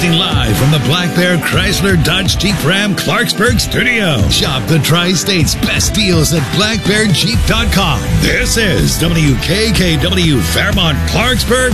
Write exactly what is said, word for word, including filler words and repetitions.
Live from the Black Bear Chrysler Dodge Jeep Ram Clarksburg studio. Shop the Tri-State's best deals at black bear jeep dot com. This is W K K W Fairmont Clarksburg.